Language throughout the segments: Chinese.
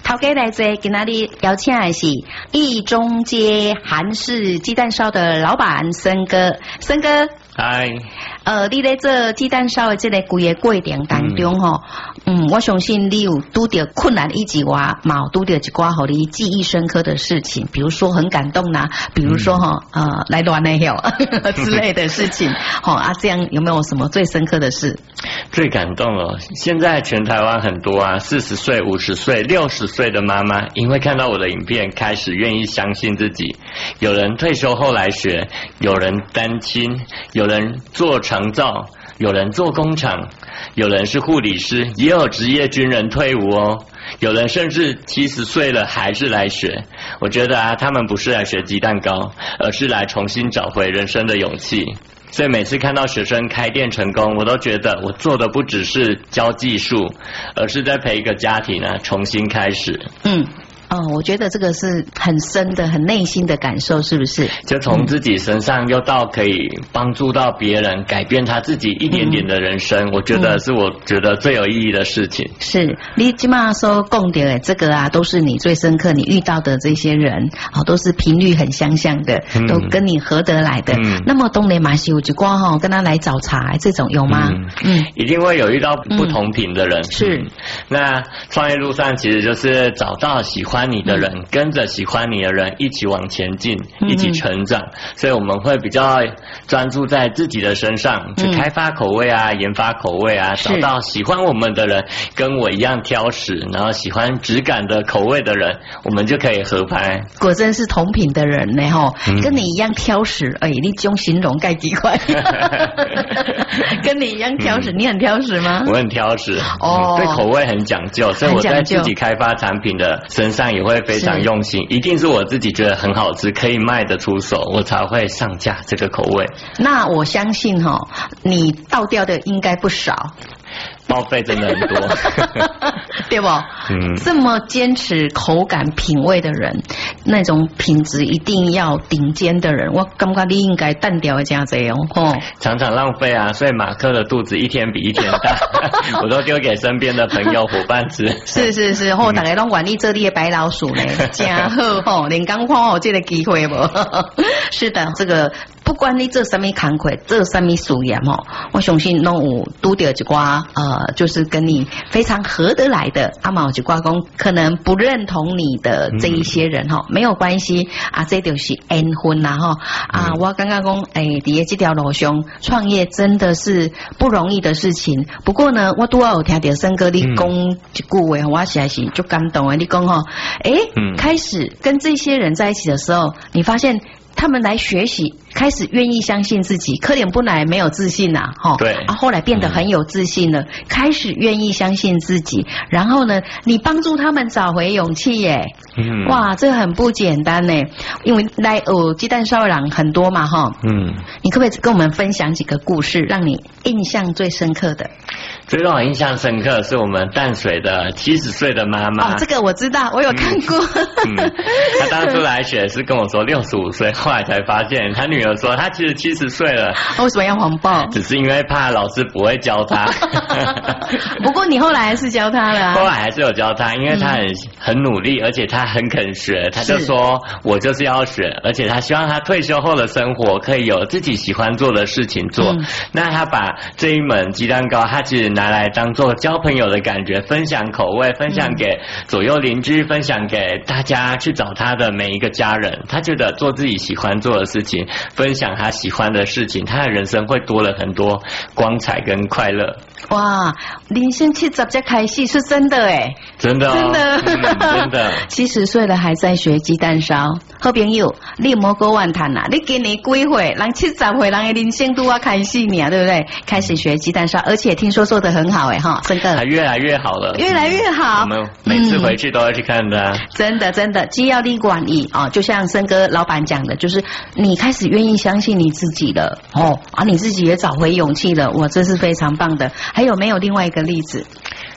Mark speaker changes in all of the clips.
Speaker 1: 头家来这跟那里邀请的是义中街韩式鸡蛋烧的老板森哥，森哥。
Speaker 2: 嗨，
Speaker 1: 你在做鸡蛋烧的这个规个过程当中吼，我相信你有拄到困难以及嘛有拄到一寡互你记忆深刻的事情，比如说很感动啦，比如说来乱的哟之类的事情，这样有没有什么最深刻的事？
Speaker 2: 最感动了，现在全台湾很多40岁、50岁、60岁的妈妈，因为看到我的影片，开始愿意相信自己。有人退休后来学，有人单亲，有人做长照，有人做工厂，有人是护理师，也有职业军人退伍哦。有人甚至70岁了还是来学。我觉得他们不是来学鸡蛋糕，而是来重新找回人生的勇气。所以每次看到学生开店成功，我都觉得我做的不只是教技术，而是在陪一个家庭重新开始。
Speaker 1: 我觉得这个是很深的、很内心的感受，是不是？
Speaker 2: 就从自己身上又到可以帮助到别人，改变他自己一点点的人生，我觉得是我觉得最有意义的事情。
Speaker 1: 是你今嘛说共的这个都是你最深刻你遇到的这些人，都是频率很相像的，都跟你合得来的。那么当然嘛是有一寡跟他来找茬这种有吗？
Speaker 2: 一定会有遇到不同频的人。
Speaker 1: 是。
Speaker 2: 那创业路上其实就是找到喜欢你的人，跟着喜欢你的人一起往前进，一起成长。所以我们会比较专注在自己的身上，去开发口味研发口味找到喜欢我们的人，跟我一样挑食，然后喜欢质感的口味的人，我们就可以合拍。
Speaker 1: 果真是同品的人呢跟你一样挑食，你这种形容盖几块？跟你一样挑食，你很挑食吗？
Speaker 2: 我很挑食，对口味很讲究，所以我在自己开发产品的身上也会非常用心，一定是我自己觉得很好吃，可以卖得出手，我才会上架这个口味。
Speaker 1: 那我相信你倒掉的应该不少。
Speaker 2: 报废真的很多
Speaker 1: 对不这么坚持口感品味的人，那种品质一定要顶尖的人，我感觉你应该淡掉的这样子
Speaker 2: 常常浪费所以马克的肚子一天比一天大我都丢给身边的朋友伙伴吃。
Speaker 1: 是大家都管你这里的白老鼠呢真好连刚看有这个机会不是的，这个不管你做什么工课，做什么事业我相信都有拄到一寡就是跟你非常合得来的嘛有一寡讲可能不认同你的这一些人没有关系这就是缘分啦我刚刚讲在这条路上创业真的是不容易的事情。不过呢，我都有听到森哥你讲一句话，我实在是就感动的。你讲开始跟这些人在一起的时候，你发现他们来学习，开始愿意相信自己，可怜不来没有自信
Speaker 2: 对
Speaker 1: 后来变得很有自信了，开始愿意相信自己，然后呢，你帮助他们找回勇气耶。哇，这很不简单呢，因为来鸡蛋烧的人很多嘛你可不可以跟我们分享几个故事，让你印象最深刻的？
Speaker 2: 最让我印象深刻是我们淡水的70岁的妈妈。
Speaker 1: 这个我知道，我有看过。
Speaker 2: 她当初来学是跟我说65岁，后来才发现她女儿说她其实70岁了。
Speaker 1: 为什么要谎报？
Speaker 2: 只是因为怕老师不会教她。
Speaker 1: 不过你后来还是教她了
Speaker 2: 后来还是有教她，因为她很努力，而且她很肯学。她就说我就是要学，而且她希望她退休后的生活可以有自己喜欢做的事情做。那她把这一门鸡蛋糕，她其实拿来当做交朋友的感觉，分享口味，分享给左右邻居，分享给大家去找他的每一个家人。他觉得做自己喜欢做的事情，分享他喜欢的事情，他的人生会多了很多光彩跟快乐。
Speaker 1: 哇，人生70才开始是真的
Speaker 2: 真的
Speaker 1: 真的
Speaker 2: 真的
Speaker 1: 70岁了还在学鸡蛋烧。好朋友，你莫过怨叹你今年几岁，人70岁人的人生都要开始呢，对不对？开始学鸡蛋烧，而且听说做得很好森哥，
Speaker 2: 还越来越好了，
Speaker 1: 越来越好。
Speaker 2: 我们每次回去都要去看的
Speaker 1: 真的真的，只要你愿意就像森哥老板讲的，就是你开始愿意相信你自己了你自己也找回勇气了，这是非常棒的。还有没有另外一个例子？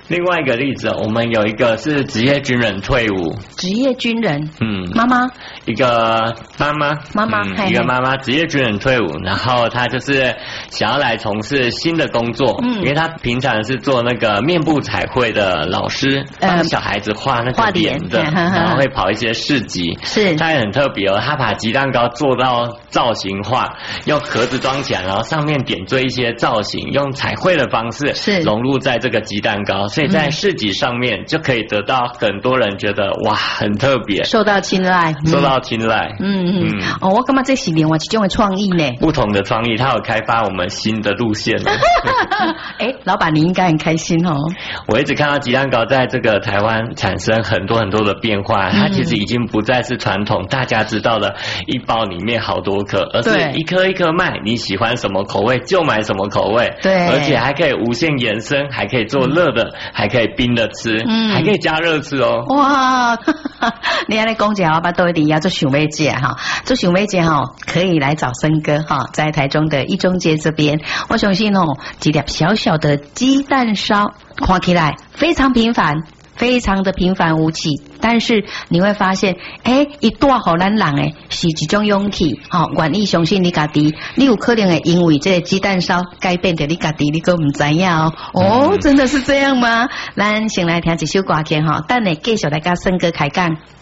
Speaker 2: 另外一个例子，我们有一个是职业军人退伍，
Speaker 1: 职业军人，妈妈，
Speaker 2: 一个妈妈，一个妈妈职业军人退伍，然后她就是想要来从事新的工作，因为她平常是做那个面部彩绘的老师，帮小孩子画那个脸的，然后会跑一些市集，是，她也很特别哦，她把鸡蛋糕做到造型化，用盒子装起来，然后上面点缀一些造型，用彩绘的方式是融入在这个鸡蛋糕，所以在市集上面就可以得到很多人觉得哇很特别，
Speaker 1: 受到青睐，
Speaker 2: 哦，
Speaker 1: 我感觉这是另外一种的创意呢，
Speaker 2: 不同的创意，它有开发我们新的路线了。
Speaker 1: 老板你应该很开心哦。
Speaker 2: 我一直看到鸡蛋糕在这个台湾产生很多很多的变化，它其实已经不再是传统大家知道的一包里面好多颗，而是一颗一颗卖，你喜欢什么口味就买什么口味，对，而且还可以无限延伸，还可以做热的，还可以冰的吃，还可以加热吃哦。哇，
Speaker 1: 你还在讲起来，我把多一点要做熊妹姐哈，做熊妹姐哈，可以来找森哥哈，在台中的一中街这边，我相信哦，几粒小小的鸡蛋烧，看起来非常平凡。非常的平凡无奇，但是你会发现，一大互咱人是一种勇气，愿意相信你家己，你有可能会因为这个鸡蛋烧改变掉你家己，你都唔知呀哦，真的是这样吗？咱先来听一首歌曲哈，等下继续来跟森哥开讲。